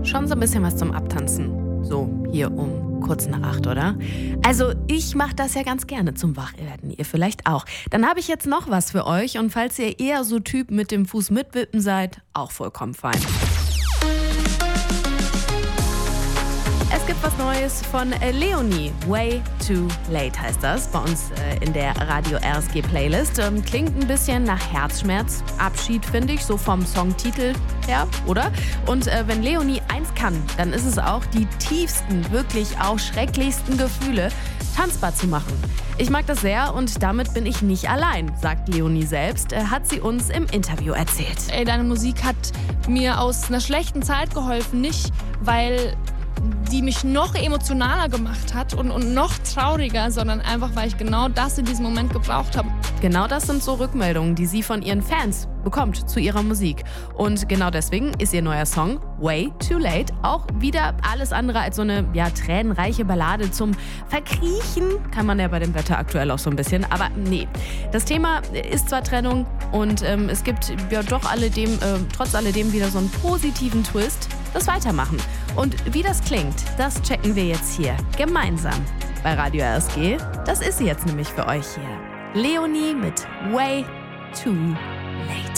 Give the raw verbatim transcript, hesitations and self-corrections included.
schon so ein bisschen was zum Abtanzen. So hier um kurz nach acht, oder? Also ich mache das ja ganz gerne zum Wachwerden, ihr vielleicht auch. Dann habe ich jetzt noch was für euch und falls ihr eher so Typ mit dem Fuß mitwippen seid, auch vollkommen fein. Es gibt was Neues von äh, Leonie. Way Too Late heißt das bei uns äh, in der Radio R S G-Playlist. Ähm, klingt ein bisschen nach Herzschmerz. Abschied, finde ich, so vom Songtitel her, oder? Und äh, wenn Leonie eins kann, dann ist es auch, die tiefsten, wirklich auch schrecklichsten Gefühle tanzbar zu machen. Ich mag das sehr und damit bin ich nicht allein, sagt Leonie selbst, äh, hat sie uns im Interview erzählt. Ey, deine Musik hat mir aus einer schlechten Zeit geholfen, nicht weil die mich noch emotionaler gemacht hat und, und noch trauriger, sondern einfach, weil ich genau das in diesem Moment gebraucht habe. Genau das sind so Rückmeldungen, die sie von ihren Fans bekommt zu ihrer Musik. Und genau deswegen ist ihr neuer Song Way Too Late auch wieder alles andere als so eine ja, tränenreiche Ballade zum Verkriechen. Kann man ja bei dem Wetter aktuell auch so ein bisschen. Aber nee, das Thema ist zwar Trennung und ähm, es gibt ja doch alledem, äh, trotz alledem wieder so einen positiven Twist, das Weitermachen. Und wie das klingt, das checken wir jetzt hier gemeinsam bei Radio R S G. Das ist sie jetzt nämlich für euch hier. Leonie mit Way Too Late.